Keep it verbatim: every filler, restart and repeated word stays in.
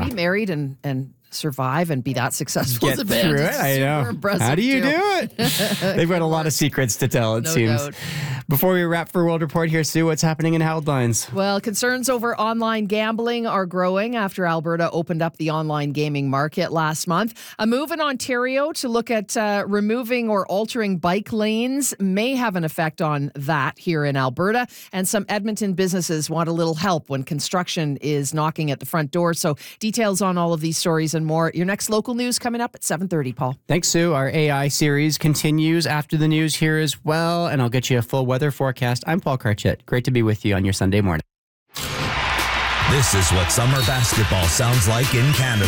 be married and, and survive and be that successful Get as a band. through it. It's I super know. impressive, How do you too. do it? They've got a lot of secrets to tell, it No seems. doubt. Before we wrap for World Report here, Sue, what's happening in headlines? Well, concerns over online gambling are growing after Alberta opened up the online gaming market last month. A move in Ontario to look at uh, removing or altering bike lanes may have an effect on that here in Alberta. And some Edmonton businesses want a little help when construction is knocking at the front door. So details on all of these stories and more. Your next local news coming up at seven thirty, Paul. Thanks, Sue. Our A I series continues after the news here as well, and I'll get you a full weather forecast. I'm Paul Karchett. Great to be with you on your Sunday morning. This is what summer basketball sounds like in Canada.